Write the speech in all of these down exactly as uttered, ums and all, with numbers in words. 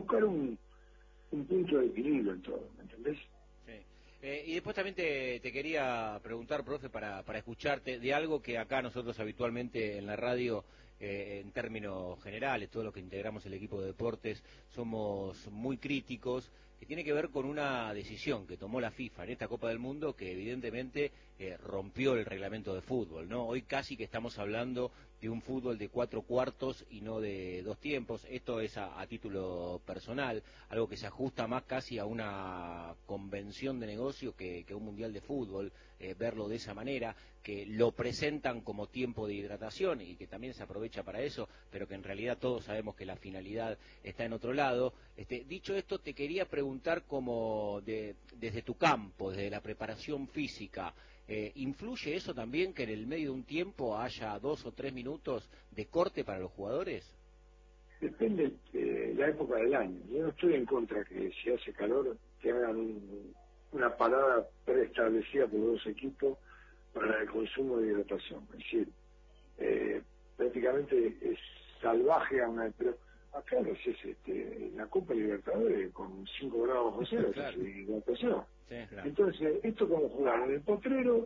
buscar un, un punto de equilibrio en todo, ¿me entendés? Sí. Eh, y después también te, te quería preguntar, profe, para, para escucharte de algo que acá nosotros habitualmente en la radio, eh, en términos generales, todos los que integramos el equipo de deportes, somos muy críticos, que tiene que ver con una decisión que tomó la FIFA en esta Copa del Mundo, que evidentemente eh, rompió el reglamento de fútbol, ¿no? Hoy casi que estamos hablando de un fútbol de cuatro cuartos y no de dos tiempos. Esto es a, a título personal, algo que se ajusta más casi a una convención de negocio que, que un mundial de fútbol, eh, verlo de esa manera, que lo presentan como tiempo de hidratación y que también se aprovecha para eso, pero que en realidad todos sabemos que la finalidad está en otro lado. Este, dicho esto, te quería preguntar como de, desde tu campo, desde la preparación física, eh, ¿influye eso también que en el medio de un tiempo haya dos o tres minutos de corte para los jugadores? Depende de la época del año. Yo no estoy en contra que si hace calor que hagan un, una parada preestablecida por los dos equipos para el consumo de hidratación. Es decir, eh, prácticamente es salvaje a una... Pero acá no sé, este, la Copa Libertadores con cinco grados bajo cero, claro. Es hidratación. Sí, claro. Entonces, esto como jugar en el potrero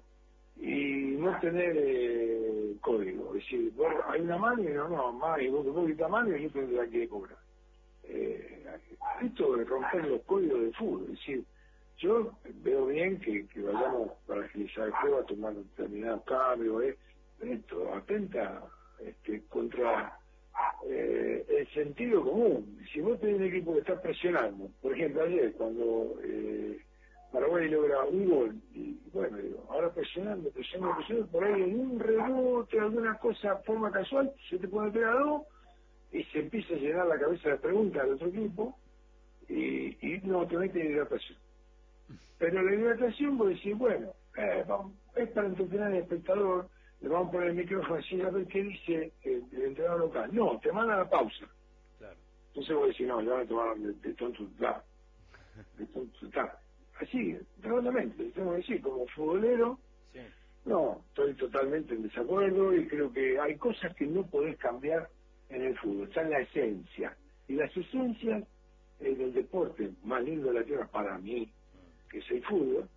y no tener eh, código. Es decir, vos, hay una mano y no, no, más, y vos, vos quitas mano y yo tendré que cobrar. Eh, esto de romper los códigos de fútbol. Es decir, yo veo bien que, que vayamos para agilizar el juego a tomar determinados cambios, eh, esto atenta este, contra eh, el sentido común. Si vos tenés un equipo que está presionando, por ejemplo ayer cuando eh, Paraguay logra un gol, y bueno, digo, ahora presionando, presionando, presionando, por ahí en un rebote, alguna cosa, forma casual, se te puede pegar a dos, y se empieza a llenar la cabeza de preguntas al otro equipo, y, y no te mete hidratación. Pero la hidratación, vos decís, bueno, eh, vamos, es para entretener al espectador, le vamos a poner el micrófono así a ver qué dice el, el entrenador local. No, te manda la pausa. Claro. Entonces vos decís, no, ya me tomaron de, de tonto, de tonto, así, redondamente, tengo que decir, como futbolero, sí. No, estoy totalmente en desacuerdo y creo que hay cosas que no podés cambiar en el fútbol, está en la esencia. Y las esencias eh, del deporte más lindo de la tierra para mí, que es el fútbol,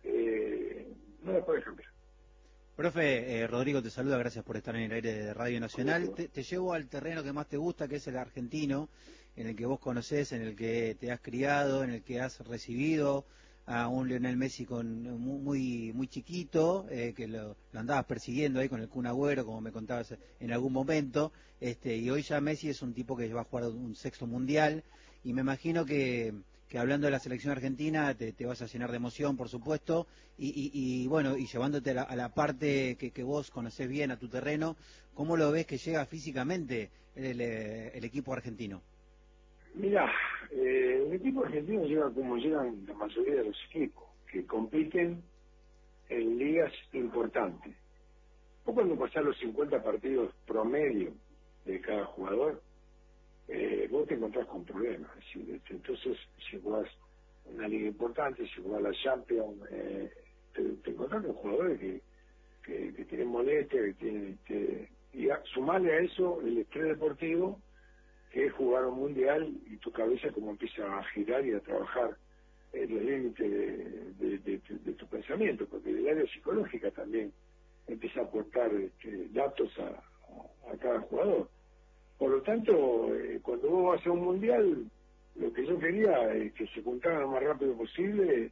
eh, no las podés cambiar. Profe, eh, Rodrigo te saluda, gracias por estar en el aire de Radio Nacional. Te, te llevo al terreno que más te gusta, que es el argentino, en el que vos conocés, en el que te has criado, en el que has recibido a un Lionel Messi con muy muy chiquito, eh, que lo, lo andabas persiguiendo ahí con el Kun Agüero, como me contabas en algún momento, este, y hoy ya Messi es un tipo que va a jugar un sexto mundial, y me imagino que, que hablando de la selección argentina te, te vas a llenar de emoción, por supuesto, y, y, y bueno, y llevándote a la, a la parte que, que vos conocés bien, a tu terreno, ¿cómo lo ves que llega físicamente el, el equipo argentino? Mirá, eh, el equipo argentino llega como llegan la mayoría de los equipos, que compiten en ligas importantes. Vos cuando pasás los cincuenta partidos promedio de cada jugador, eh, vos te encontrás con problemas. Es decir, entonces, si jugás una liga importante, si jugás la Champions, eh, te, te encontrás con jugadores que, que, que tienen molestias, que tienen, este, y a, sumarle a eso el estrés deportivo, que es jugar un mundial y tu cabeza como empieza a girar y a trabajar en los límites de, de, de, de, de tu pensamiento, porque el área psicológica también empieza a aportar este, datos a, a, a cada jugador. Por lo tanto, eh, cuando vos vas a un mundial, lo que yo quería es que se juntaran lo más rápido posible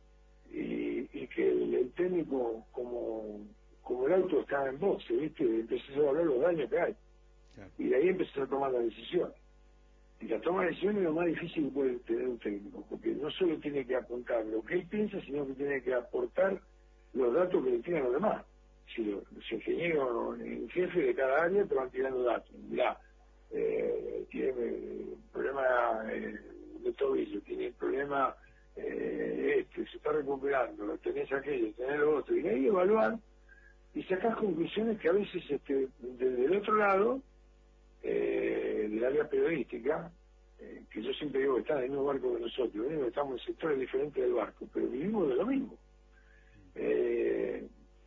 y, y que el, el técnico, como, como el auto está en boxe, ¿viste? Empezás a hablar los daños que hay. Y de ahí empezó a tomar la decisión. Y la toma de decisión es lo más difícil que puede tener un técnico, porque no solo tiene que apuntar lo que él piensa, sino que tiene que aportar los datos que le tiran los demás. Si los, los ingenieros en jefe de cada área te van tirando datos. Mirá, eh, tiene eh, problema eh, de tobillo, tiene problema eh, este, se está recuperando, tenés aquello, tenés lo otro. Y ahí evaluar y sacar conclusiones que a veces este, desde el otro lado, Eh, del área periodística, eh, que yo siempre digo que está en el mismo barco que nosotros, ¿eh? Estamos en sectores diferentes del barco, pero vivimos de lo mismo. Eh,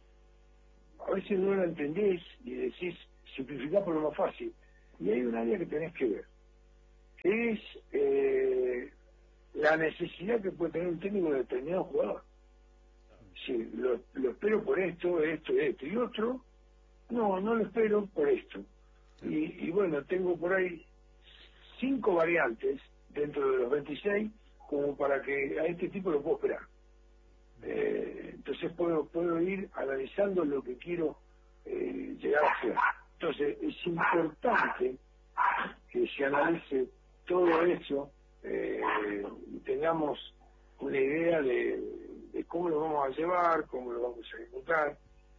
a veces no lo entendés y decís, simplificar por lo más fácil. Y hay un área que tenés que ver, que es eh, la necesidad que puede tener un técnico de determinado jugador. Sí, lo, lo espero por esto, esto, esto y otro. No, no lo espero por esto. Y, y bueno, tengo por ahí cinco variantes dentro de los veintiséis como para que a este tipo lo puedo esperar. Eh, entonces puedo puedo ir analizando lo que quiero eh, llegar a hacer. Entonces es importante que se analice todo eso eh, y tengamos una idea de, de cómo lo vamos a llevar, cómo lo vamos a ejecutar,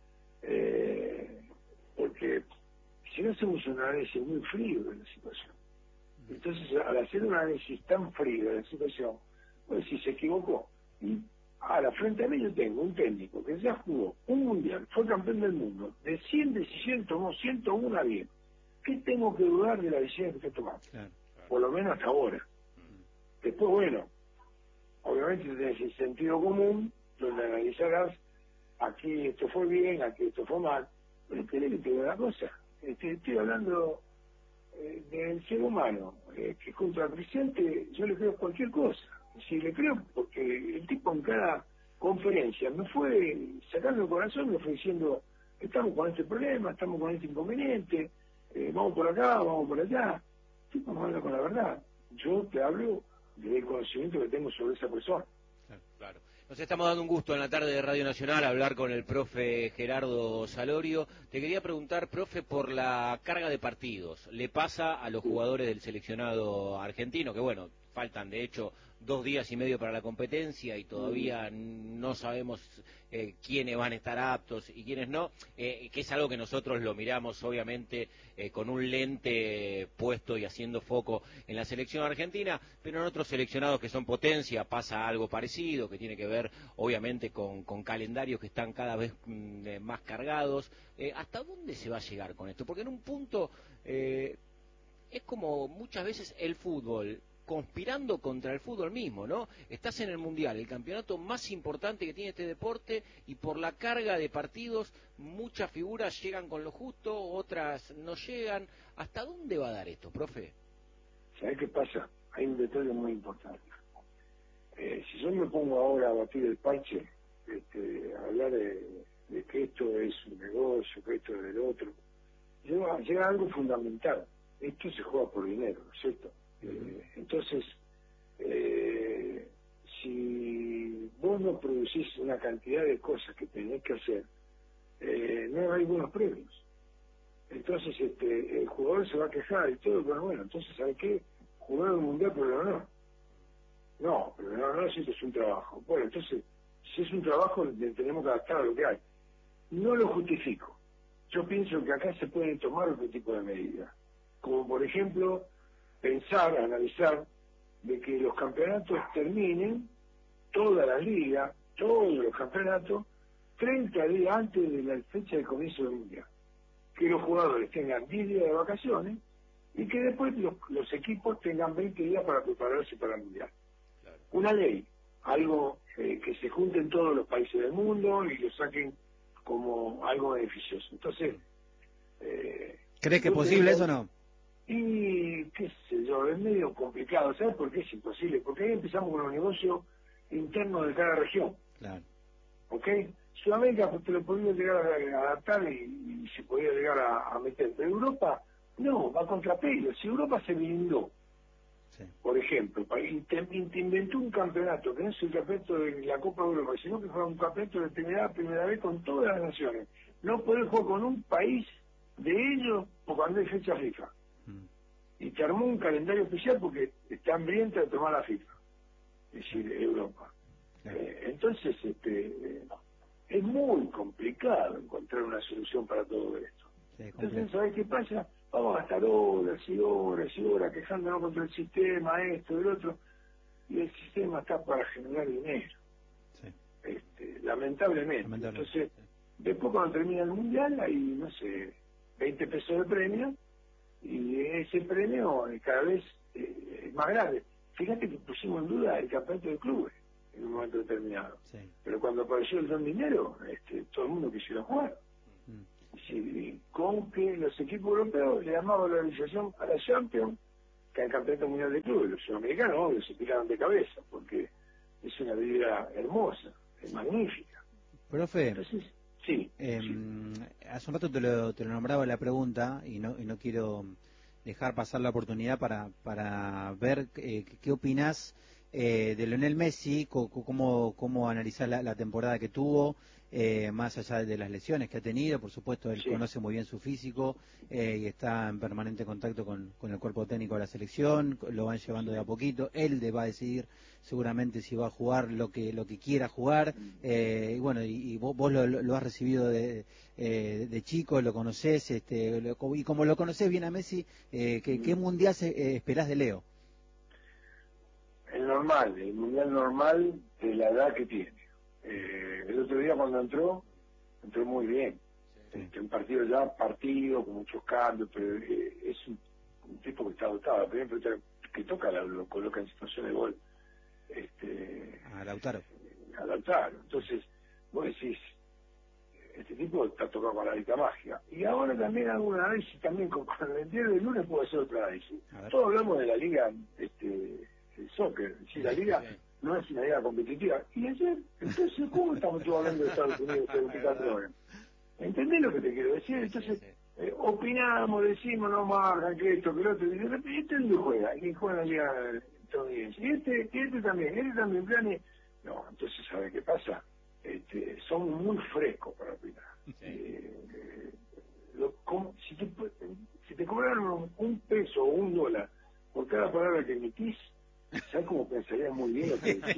eh, porque si no hacemos un análisis muy frío de la situación, entonces al hacer un análisis tan frío de la situación, pues si se equivocó, y a la frente a mí yo tengo un técnico que ya jugó un mundial, fue campeón del mundo, de cien decisiones tomó ciento uno bien. ¿Qué tengo que dudar de la decisión que estoy tomando? Claro, claro. Por lo menos hasta ahora. Mm. Después, bueno, obviamente tenés el sentido común, donde analizarás, aquí esto fue bien, aquí esto fue mal, pero querés que te diga una cosa, este, estoy hablando eh, del ser humano, eh, que contra el presidente yo le creo cualquier cosa. Sí, le creo porque el tipo en cada conferencia me fue sacando el corazón, me fue diciendo, estamos con este problema, estamos con este inconveniente, eh, vamos por acá, vamos por allá. El tipo me habla con la verdad. Yo te hablo del conocimiento que tengo sobre esa persona. Claro, claro. Nos estamos dando un gusto en la tarde de Radio Nacional a hablar con el profe Gerardo Salorio. Te quería preguntar, profe, por la carga de partidos. ¿Le pasa a los jugadores del seleccionado argentino, que bueno, faltan de hecho dos días y medio para la competencia y todavía no sabemos eh, quiénes van a estar aptos y quiénes no, eh, que es algo que nosotros lo miramos obviamente eh, con un lente puesto y haciendo foco en la selección argentina, pero en otros seleccionados que son potencia pasa algo parecido, que tiene que ver obviamente con, con calendarios que están cada vez mm, más cargados. Eh, ¿Hasta dónde se va a llegar con esto? Porque en un punto eh, es como muchas veces el fútbol conspirando contra el fútbol mismo, ¿no? Estás en el Mundial, el campeonato más importante que tiene este deporte, y por la carga de partidos, muchas figuras llegan con lo justo, otras no llegan. ¿Hasta dónde va a dar esto, profe? ¿Sabés qué pasa? Hay un detalle muy importante. Eh, si yo me pongo ahora a batir el parche, este, a hablar de, de que esto es un negocio, que esto es del otro, llega, llega algo fundamental. Esto se juega por dinero, ¿no es cierto? Eh, entonces, eh, si vos no producís una cantidad de cosas que tenés que hacer, eh, no hay buenos premios. Entonces, este, el jugador se va a quejar y todo, pero bueno, entonces, ¿sabes qué? Jugar el mundial, pero no. No, pero no, no, si esto es un trabajo. Bueno, entonces, si es un trabajo, tenemos que adaptar a lo que hay. No lo justifico. Yo pienso que acá se pueden tomar otro tipo de medidas. Como, por ejemplo, pensar, analizar, de que los campeonatos terminen, toda la liga, todos los campeonatos, treinta días antes de la fecha de comienzo del mundial. Que los jugadores tengan diez días de vacaciones y que después los, los equipos tengan veinte días para prepararse para el mundial. Claro. Una ley, algo eh, que se junten todos los países del mundo y lo saquen como algo beneficioso. Entonces, eh, ¿crees que es posible eso o no? Y qué sé yo, es medio complicado. ¿Sabes por qué es imposible? Porque ahí empezamos con los negocios internos de cada región. Claro. ¿Ok? Sudamérica pues, te lo podía llegar a adaptar y, y se podía llegar a, a meter. Pero Europa, no, va contra pelo. Si Europa se blindó, sí. Por ejemplo, y te, te inventó un campeonato que no es el campeonato de la Copa de Europa, sino que fue un campeonato de primera, primera vez con todas las naciones. No podés jugar con un país de ellos o cuando hay fecha FIFA. Y te armó un calendario especial porque está hambrienta de tomar la FIFA, es decir, Europa. Claro. Eh, entonces, este, eh, es muy complicado encontrar una solución para todo esto. Sí, entonces, ¿sabes qué pasa? Vamos a estar horas y horas y horas quejándonos contra el sistema, esto, el otro, y el sistema está para generar dinero. Sí. Este, lamentablemente. Lamentable. Entonces, sí. Después cuando termina el mundial hay, no sé, veinte pesos de premio, y ese premio cada vez eh, es más grande. Fíjate que pusimos en duda el campeonato de clubes en un momento determinado. Sí. Pero cuando apareció el don dinero, este, todo el mundo quisiera jugar. Mm. Sí, con que los equipos europeos le llamaban la organización a la Champions el campeonato mundial de clubes. Los sudamericanos, obvio, se tiraron de cabeza, porque es una vida hermosa, es magnífica. Profe, Entonces, sí, eh, sí. hace un rato te lo, te lo nombraba la pregunta y no, y no quiero dejar pasar la oportunidad para, para ver eh, qué opinás eh, de Lionel Messi, cómo, cómo analizás la, la temporada que tuvo, eh, más allá de las lesiones que ha tenido. Por supuesto, él Sí. conoce muy bien su físico eh, y está en permanente contacto con, con el cuerpo técnico de la selección, lo van llevando de a poquito, él le va a decidir seguramente si va a jugar lo que lo que quiera jugar, eh, y bueno, y, y vos, vos lo, lo has recibido de, eh, de chico, lo conocés, este, lo, y como lo conocés bien a Messi, eh, ¿qué, ¿qué mundial se, eh, esperás de Leo? El normal, el mundial normal de la edad que tiene. Eh, el otro día cuando entró, entró muy bien. Sí. Este, un partido ya partido, con muchos cambios, pero eh, es un, un tipo que está dotado. Por ejemplo, que toca, la, lo coloca en situación de gol. Este, A Lautaro. A Lautaro. Entonces, vos decís, este tipo está tocado con la varita mágica. Y ahora también hago un análisis también con, con el día del lunes puedo hacer otro análisis. Todos hablamos de la liga este, de soccer, si la liga no es una liga competitiva. Y ayer, entonces, ¿cómo estamos todos hablando de Estados Unidos de veinticuatro horas? ¿Entendés lo que te quiero decir? Entonces, eh, opinamos, decimos, no marcan, que esto, que lo otro, y de repente, este es el que juega, y juega en la liga estadounidense. Y este, y este también, este también, planes. No, entonces, ¿sabe qué pasa? Este, son muy frescos para opinar. Sí. Eh, eh, lo, como, si, te, si te cobraron un, un peso o un dólar por cada palabra que emitís, ¿sabes cómo pensarías muy bien lo que decís?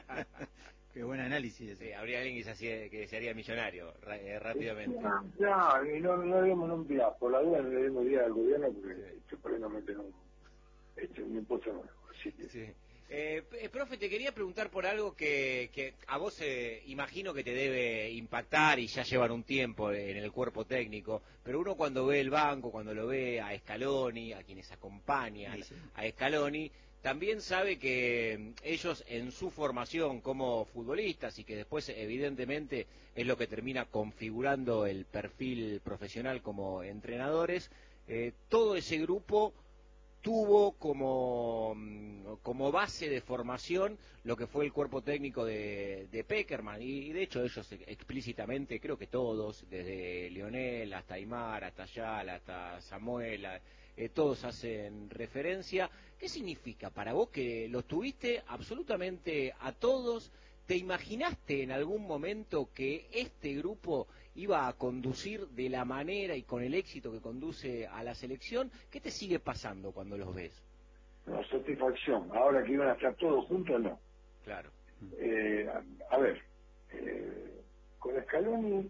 Qué buen análisis. Sí, habría alguien que se, hacía, que se haría millonario eh, rápidamente. Ya, ya, y no, no debemos no, mira, por la duda no le debemos día al gobierno porque sí. Esto por ahí nos meten un, este, un impuesto nuevo. Así que... Sí. Eh, profe, te quería preguntar por algo que, que a vos eh, imagino que te debe impactar y ya llevan un tiempo en el cuerpo técnico, pero uno cuando ve el banco, cuando lo ve a Scaloni, a quienes acompañan sí, sí. a Scaloni, también sabe que ellos en su formación como futbolistas y que después evidentemente es lo que termina configurando el perfil profesional como entrenadores, eh, todo ese grupo tuvo como, como base de formación lo que fue el cuerpo técnico de, de Pekerman, y, y de hecho ellos explícitamente, creo que todos, desde Lionel hasta Aymar, hasta Yal, hasta Samuel, eh, todos hacen referencia. ¿Qué significa para vos que los tuviste absolutamente a todos? ¿Te imaginaste en algún momento que este grupo iba a conducir de la manera y con el éxito que conduce a la selección? ¿Qué te sigue pasando cuando los ves? No, satisfacción. Ahora que iban a estar todos juntos, no. Claro. Eh, a, a ver, eh, con Scaloni,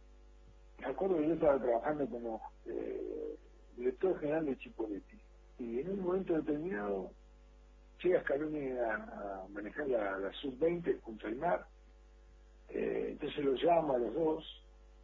me acuerdo que yo estaba trabajando como eh, director general de Chipolletti. Y en un momento determinado llega Scaloni a, a manejar la, la sub veinte junto al mar, eh, entonces los llama a los dos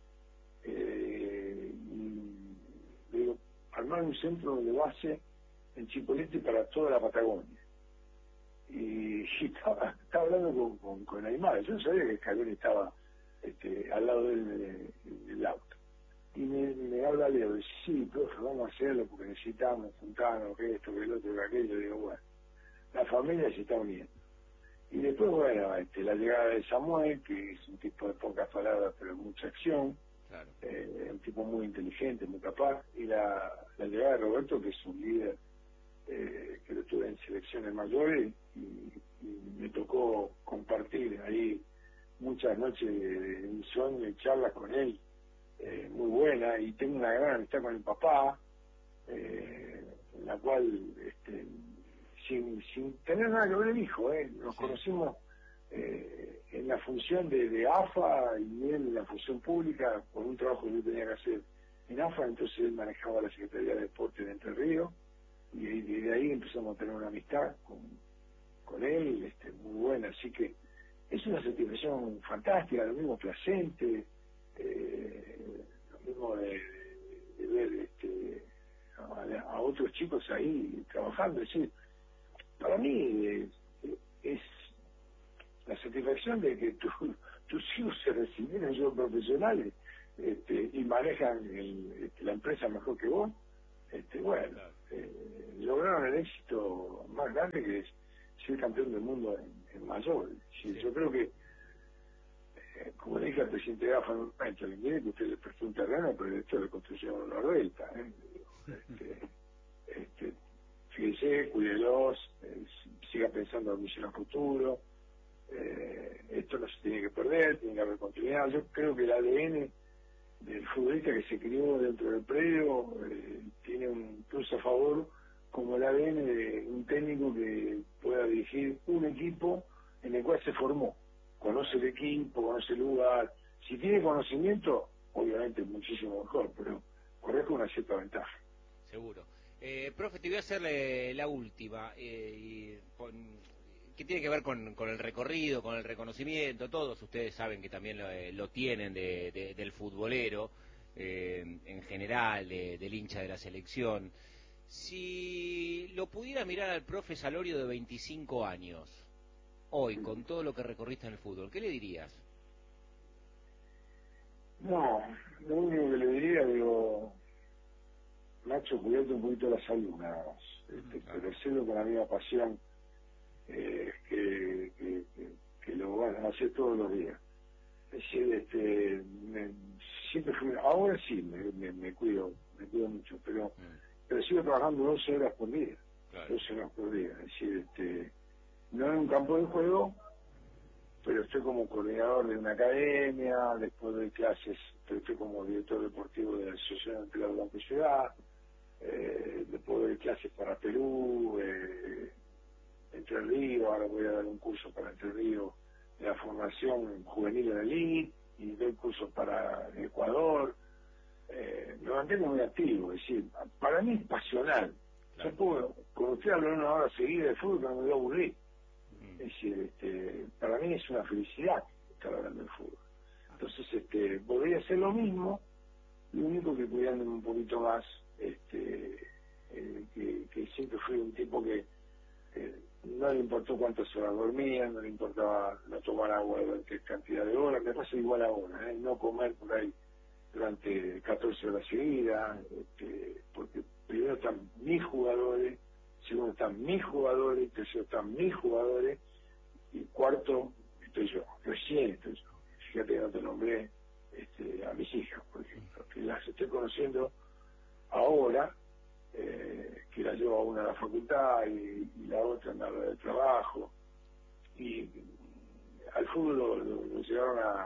eh, y le digo, armar un centro de base en Chipolletti para toda la Patagonia. Y, y estaba, estaba hablando con, con, con Aymar, yo no sabía que Scaloni estaba este, al lado de él del auto. Y me, me habla Leo, dice, sí, profe, vamos a hacerlo porque necesitamos juntarnos, que esto, que el otro, que aquello. Digo, bueno, la familia se está uniendo. Y después, bueno, este, la llegada de Samuel, que es un tipo de pocas palabras, pero mucha acción, claro. eh, un tipo muy inteligente, muy capaz, y la, la llegada de Roberto, que es un líder eh, que lo tuve en selecciones mayores, y, y me tocó compartir ahí muchas noches de insomnio y charlas con él, eh, muy buena, y tengo una gran amistad con el papá, eh, en la cual... este Sin, sin tener nada que ver el hijo, ¿eh? Nos sí. conocimos eh, en la función de, de A F A y él en la función pública por un trabajo que yo tenía que hacer en A F A, entonces él manejaba la Secretaría de Deporte de Entre Ríos y, y de ahí empezamos a tener una amistad con, con él, este, muy buena, así que es una satisfacción fantástica, lo mismo Placente, eh, lo mismo de, de, de ver este, a, a otros chicos ahí trabajando, es decir, para mí es, es la satisfacción de que tu, tus hijos se recibieron, son profesionales este, y manejan el, este, la empresa mejor que vos. Este, bueno, eh, yo lograron el éxito más grande, que es ser campeón del mundo en, en mayor. Sí, yo creo que, eh, como le dije al presidente de A F A en un momento, le mire que usted le prestó un terreno, pero esto le construyeron una vuelta. ¿eh? Este, este, fíjese, cuídelos, eh, siga pensando en misión a futuro. Eh, esto no se tiene que perder, tiene que haber continuidad. Yo creo que el A D N del futbolista que se crió dentro del predio eh, tiene un plus a favor, como el A D N de un técnico que pueda dirigir un equipo en el cual se formó, conoce el equipo, conoce el lugar. Si tiene conocimiento, obviamente muchísimo mejor, pero corre con una cierta ventaja. Seguro. Eh, profe, te voy a hacer la última, eh, y con, que tiene que ver con, con el recorrido, con el reconocimiento. Todos ustedes saben que también lo, eh, lo tienen de, de, del futbolero, eh, en general, de, del hincha de la selección. Si lo pudiera mirar al profe Salorio de veinticinco años, hoy, con todo lo que recorriste en el fútbol, ¿qué le dirías? No, lo único que le diría, digo, Nacho, cuídate un poquito la salud, nada más. Este, claro. Pero hacerlo con la misma pasión eh, que, que, que, que lo van a hacer todos los días. Es decir, este, me, siempre fui, ahora sí me, me, me cuido, me cuido mucho, pero, mm. pero sigo trabajando doce horas por día, claro. doce horas por día. Es decir, este, no en un campo de juego, pero estoy como coordinador de una academia, después doy clases, pero estoy como director deportivo de la Asociación de Empleados de Banco Ciudad, eh, después doy clases para Perú, eh, Entre Ríos, ahora voy a dar un curso para Entre Ríos de la formación juvenil en el I N, y doy cursos para Ecuador. Eh, me mantengo muy activo, es decir, para mí es pasional. Claro. Yo puedo, con usted hablar una hora seguida de fútbol, no me voy a aburrir. Es decir, este, para mí es una felicidad estar hablando de fútbol. Entonces, este, podría hacer lo mismo, lo único que cuidándome un poquito más, este, eh, que, que siempre fui un tipo que eh, no le importó cuántas horas dormía, no le importaba no tomar agua durante cantidad de horas, me pasa igual ahora, ¿eh? No comer por ahí durante catorce horas seguidas, este, porque primero están mis jugadores, segundo están mis jugadores, tercero están mis jugadores, y cuarto estoy yo, recién estoy yo. Fíjate que no te nombré este, a mis hijas, por ejemplo, que las estoy conociendo ahora, eh, que la llevo a una a la facultad y, y la otra a la hora del trabajo, y al fútbol lo, lo, lo llegaron a,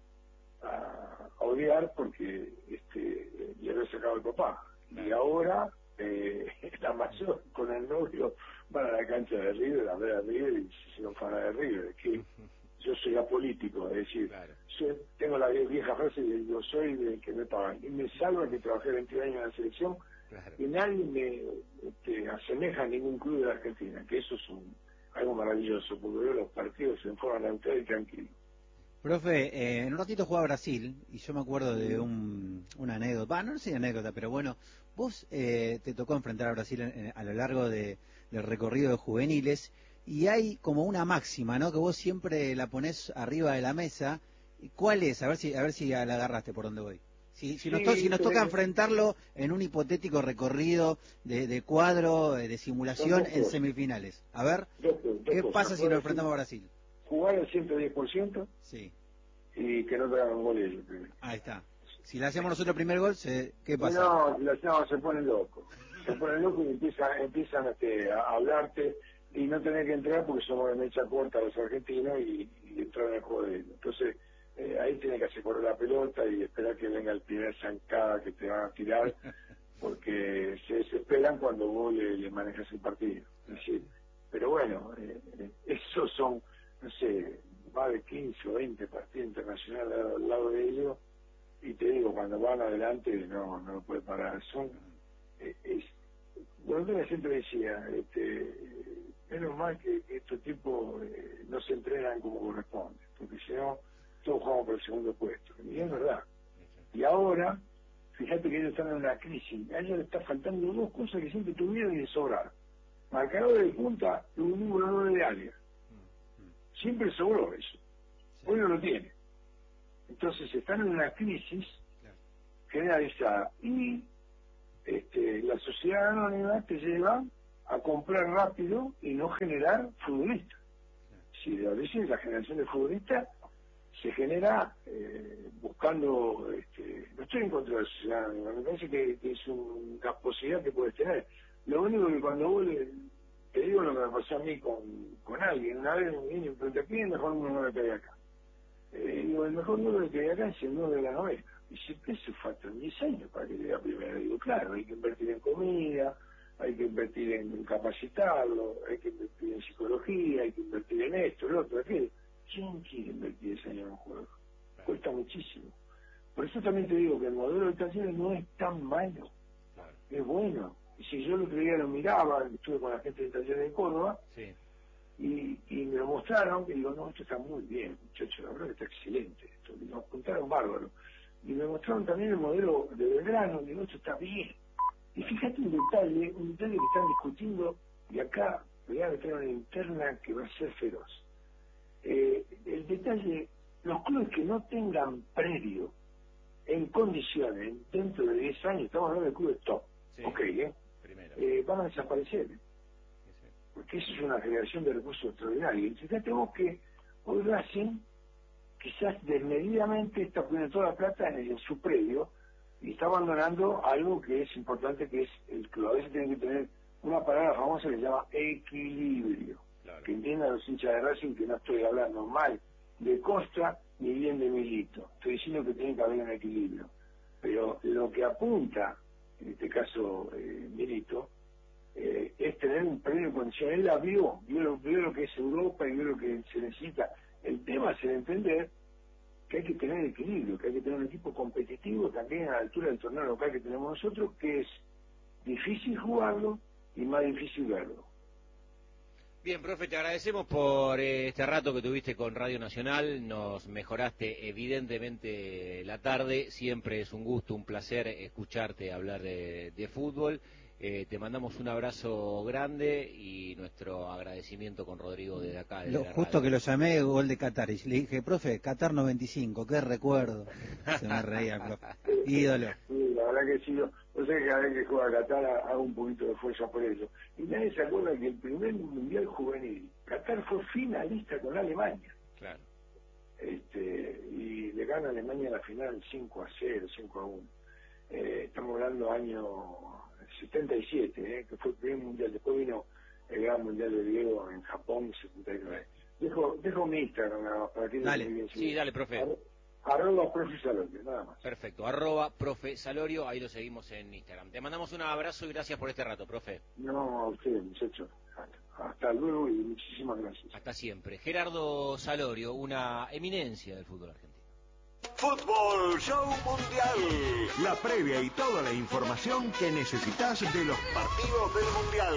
a, a odiar porque este, le había sacado el papá, y ahora eh, la mayor con el novio van a la cancha de River a ver a River y se hicieron fan de River. Es que yo soy apolítico, es decir, claro. soy, tengo la vieja frase de yo soy del que me pagan, y me salva que trabajé veinte años en la selección, claro. y nadie me este, asemeja a ningún club de la Argentina, que eso es un, algo maravilloso, porque veo los partidos en forma neutral y tranquilo. Profe, eh, en un ratito juega Brasil, y yo me acuerdo de un, una anécdota, bah, no sé si anécdota, pero bueno, vos eh, te tocó enfrentar a Brasil en, en, a lo largo de, del recorrido de juveniles, y hay como una máxima, ¿no?, que vos siempre la ponés arriba de la mesa. ¿Cuál es? A ver si a ver si la agarraste por donde voy. Si, si, nos, to, si nos toca enfrentarlo en un hipotético recorrido de, de cuadro, de simulación en semifinales. A ver, dos, dos ¿qué cosas. pasa si nos enfrentamos a Brasil? Jugar al ciento diez por ciento, sí, y que no te hagan gol ellos. Ahí está. Si le hacemos nosotros el primer gol, se, ¿qué pasa? No, si le hacemos, se ponen locos. Se ponen locos y empiezan, empiezan este, a hablarte y no tener que entrar porque somos de mecha corta los argentinos y, y entrar en el juego de ellos. Entonces, eh, ahí tienes que hacer correr la pelota y esperar que venga el primer zancada que te van a tirar, porque se desesperan cuando vos le, le manejas el partido. Es decir, pero bueno, eh, esos son, no sé, más de quince o veinte partidos internacionales al lado de ellos, y te digo, cuando van adelante no no lo puede parar. Son, eh, es, bueno, siempre decía, este, menos mal que, que estos tipos eh, no se entrenan como corresponde, porque si no, todos jugamos por el segundo puesto, y es verdad. Y ahora, fíjate que ellos están en una crisis, a ellos les está faltando dos cosas que siempre tuvieron y les sobraron: marcadores de punta y un número nueve de área. Siempre sobró eso, hoy no lo tiene. Entonces están en una crisis generalizada, y este, la sociedad anónima te lleva a comprar rápido y no generar futbolistas. Si a veces la generación de futbolistas se genera eh, buscando, este, no estoy en contra de eso, o sea, me parece que, que es un, una posibilidad que puedes tener. Lo único que cuando vos le, te digo lo que me pasó a mí con, con alguien, una vez un niño me pregunta, ¿quién es el mejor nueve que hay acá? Eh, digo, el mejor nueve que hay acá es el nueve de la novela. Y dice, ¿qué eso faltan diez años para que llegue a primera? Digo, claro, hay que invertir en comida, hay que invertir en capacitarlo, hay que invertir en psicología, hay que invertir en esto, el otro, aquello. ¿Quién quiere invertir ese año en un juego? Cuesta muchísimo. Por eso también te digo que el modelo de Talleres no es tan malo, es bueno. Y si yo el otro día lo miraba, estuve con la gente de Talleres de Córdoba, sí. y, y me lo mostraron, y digo, no, esto está muy bien, muchachos, la verdad que está excelente esto, y nos apuntaron bárbaro. Y me mostraron también el modelo de Belgrano, y digo, esto está bien. Y fíjate un detalle, un detalle que están discutiendo, y acá voy a meter una interna que va a ser feroz. Eh, el detalle, los clubes que no tengan predio en condiciones dentro de diez años, estamos hablando de clubes top, sí, ok, ¿eh? Eh, van a desaparecer, ¿eh? Sí. Porque eso es una generación de recursos extraordinarios. Y fíjate vos que hoy Racing quizás desmedidamente está poniendo toda la plata en, en su predio y está abandonando algo que es importante, que es el club. A veces tiene que tener una palabra famosa que se llama equilibrio. Claro. Que entiendan los hinchas de Racing que no estoy hablando mal de Costa ni bien de Milito. Estoy diciendo que tiene que haber un equilibrio. Pero lo que apunta, en este caso eh, Milito, eh, es tener un predio de condiciones. Él la vio, vio lo, vio lo que es Europa y vio lo que se necesita. El tema es el entender que hay que tener equilibrio, que hay que tener un equipo competitivo también a la altura del torneo local que tenemos nosotros, que es difícil jugarlo y más difícil verlo. Bien, profe, te agradecemos por eh, este rato que tuviste con Radio Nacional, nos mejoraste evidentemente la tarde, siempre es un gusto, un placer escucharte hablar de, de fútbol, eh, te mandamos un abrazo grande y nuestro agradecimiento con Rodrigo desde acá. Desde lo, la justo radio. Que lo llamé, gol de Qatar, y le dije, profe, Qatar noventa y cinco, qué recuerdo, se me reía el profe, ídolo. Sí, la verdad que sí, yo, yo sé que cada vez que juega Qatar hago un poquito de fuerza por eso. Y nadie se acuerda que el primer mundial juvenil, Qatar fue finalista con Alemania. Claro. Este, y le gana a Alemania en la final cinco a cero, cinco a uno. Eh, estamos hablando año setenta y siete, eh, que fue el primer mundial. Después vino el gran mundial de Diego en Japón, setenta y nueve. Dejo, dejo mi Instagram nada más para que dale, bien sí, dale, profe. Ar, arroba profe Salorio, nada más. Perfecto, arroba profe Salorio, ahí lo seguimos en Instagram. Te mandamos un abrazo y gracias por este rato, profe. No, a ustedes, muchachos. Hasta luego y muchísimas gracias. Hasta siempre. Gerardo Salorio, una eminencia del fútbol argentino. Fútbol Show Mundial. La previa y toda la información que necesitas de los partidos del Mundial.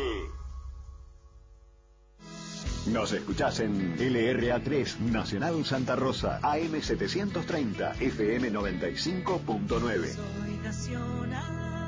Nos escuchás en L R A tres Nacional Santa Rosa, A M setecientos treinta, F M noventa y cinco punto nueve. Soy nacional.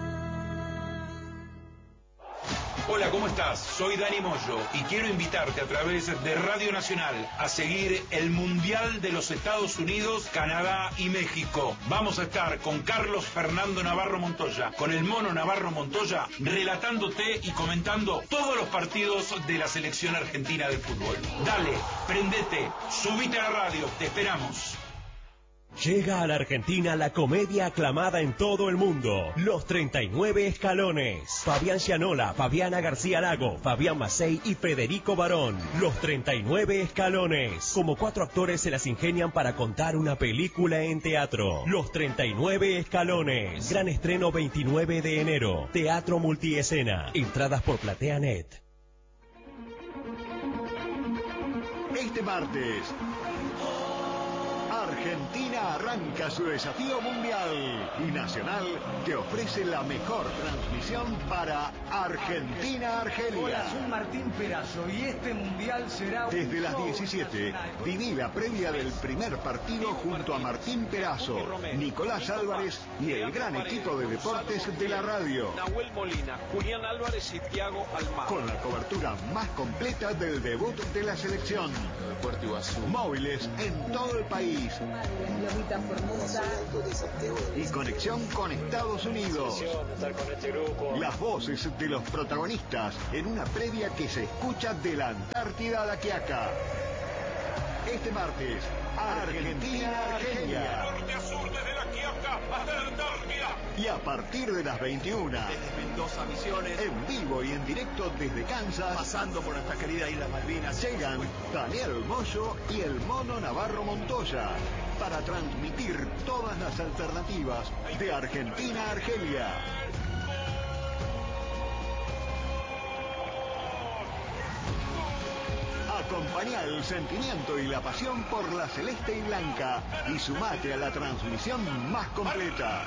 Hola, ¿cómo estás? Soy Dani Moyo y quiero invitarte a través de Radio Nacional a seguir el Mundial de los Estados Unidos, Canadá y México. Vamos a estar con Carlos Fernando Navarro Montoya, con el Mono Navarro Montoya, relatándote y comentando todos los partidos de la selección argentina de fútbol. Dale, prendete, subite a la radio, te esperamos. Llega a la Argentina la comedia aclamada en todo el mundo, Los treinta y nueve Escalones. Fabián Gianola, Fabiana García Lago, Fabián Macei y Federico Barón. Los treinta y nueve Escalones. Como cuatro actores se las ingenian para contar una película en teatro. Los treinta y nueve Escalones. Gran estreno veintinueve de enero. Teatro Multiescena. Entradas por PlateaNet. Este martes, Argentina arranca su desafío mundial y Nacional te ofrece la mejor transmisión para Argentina-Argelia. Hola, soy Martín Perazo y este mundial será un Desde las diecisiete, viví la previa del primer partido junto a Martín Perazo, Nicolás Álvarez y el gran equipo de deportes de la radio. Nahuel Molina, Julián Álvarez y Thiago Almagro. Con la cobertura más completa del debut de la selección. Móviles en todo el país. Y conexión con Estados Unidos. Las voces de los protagonistas en una previa que se escucha de la Antártida a la Quiaca. Este martes, Argentina-Argelia. Norte a sur, desde la Quiaca hasta la Antártida. Y a partir de las veintiuna, desde Mendoza, Misiones, en vivo y en directo desde Kansas, pasando por nuestra querida Isla Malvinas, llegan Daniel Moyo y el Mono Navarro Montoya para transmitir todas las alternativas de Argentina a Argelia. Acompañá el sentimiento y la pasión por la celeste y blanca y sumate a la transmisión más completa.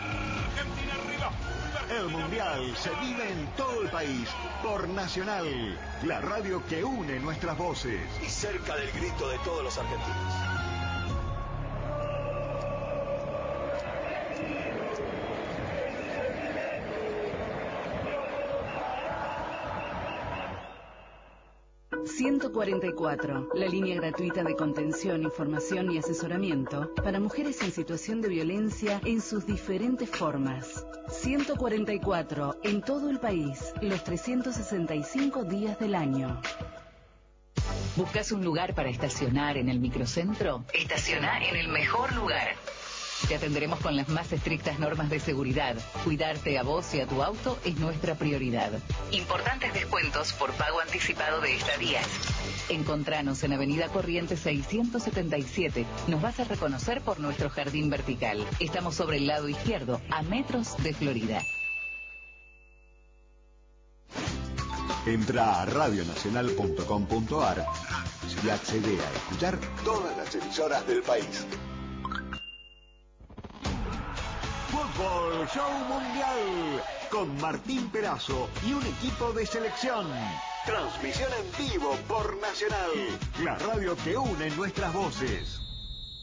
El Mundial se vive en todo el país por Nacional, la radio que une nuestras voces. y cerca del grito de todos los argentinos. ciento cuarenta y cuatro, la línea gratuita de contención, información y asesoramiento para mujeres en situación de violencia en sus diferentes formas. ciento cuarenta y cuatro, en todo el país, los trescientos sesenta y cinco días del año. ¿Buscas un lugar para estacionar en el microcentro? Estaciona en el mejor lugar. Te atenderemos con las más estrictas normas de seguridad. Cuidarte a vos y a tu auto es nuestra prioridad. Importantes descuentos por pago anticipado de estadías. Encontranos en Avenida Corrientes seiscientos setenta y siete. Nos vas a reconocer por nuestro jardín vertical. Estamos sobre el lado izquierdo, a metros de Florida. Entra a radio nacional punto com punto ar y accede a escuchar todas las emisoras del país. Fútbol Show Mundial con Martín Perazo y un equipo de selección. Transmisión en vivo por Nacional, la radio que une nuestras voces.